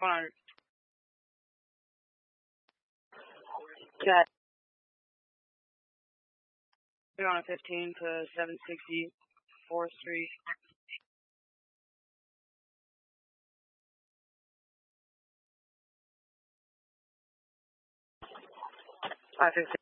100. Cat. You're on a 15 to 760 4th Street. 550.